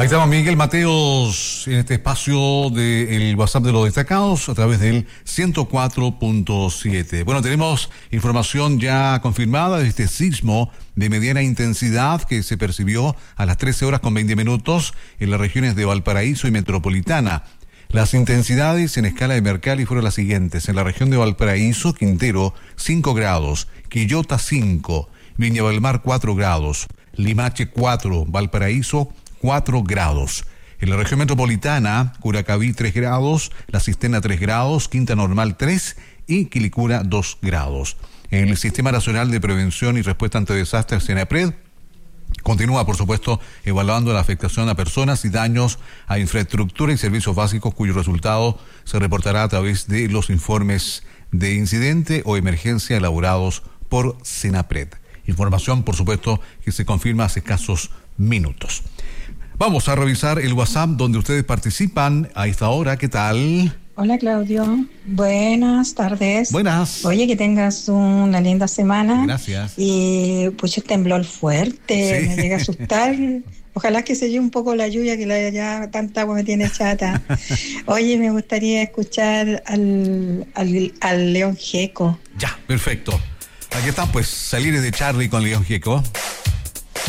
Ahí estamos, Miguel Mateos, en este espacio del WhatsApp de los destacados a través del 104.7. Bueno, tenemos información ya confirmada de este sismo de mediana intensidad que se percibió a las 13 horas con 20 minutos en las regiones de Valparaíso y Metropolitana. Las intensidades en escala de Mercalli fueron las siguientes. En la región de Valparaíso, Quintero, 5 grados, Quillota 5, Viña del Mar 4 grados, Limache 4, Valparaíso 4 grados. En la región metropolitana, Curacaví 3 grados, La Cisterna 3 grados, Quinta Normal 3 y Quilicura 2 grados. En el Sistema Nacional de Prevención y Respuesta ante Desastres, SENAPRED, continúa, por supuesto, evaluando la afectación a personas y daños a infraestructura y servicios básicos cuyo resultado se reportará a través de los informes de incidente o emergencia elaborados por SENAPRED. Información, por supuesto, que se confirma hace escasos minutos. Vamos a revisar el WhatsApp donde ustedes participan a esta hora. ¿Qué tal? Hola, Claudio. Buenas tardes. Buenas. Oye, que tengas una linda semana. Gracias. Y pues el temblor fuerte, Sí. me llega a asustar. Ojalá que se lleve un poco la lluvia, que ya tanta agua me tiene chata. Oye, me gustaría escuchar al León Gieco. Ya, perfecto. Aquí están, pues, Salires de Charlie con León Gieco.